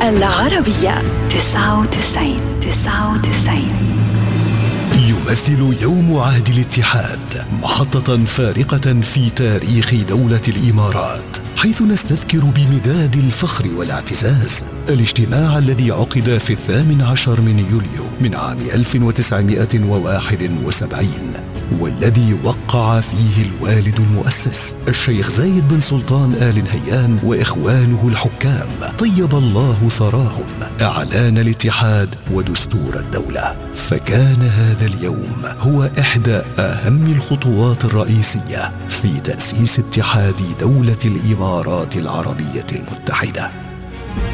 العربية 99. يمثل يوم عهد الاتحاد محطة فارقة في تاريخ دولة الإمارات، حيث نستذكر بمداد الفخر والاعتزاز الاجتماع الذي عقد في 18 من يوليو من عام 1971، والذي وقع فيه الوالد المؤسس الشيخ زايد بن سلطان آل نهيان وإخوانه الحكام طيب الله ثراهم إعلان الاتحاد ودستور الدولة. فكان هذا اليوم هو إحدى أهم الخطوات الرئيسية في تأسيس اتحاد دولة الإمارات العربية المتحدة.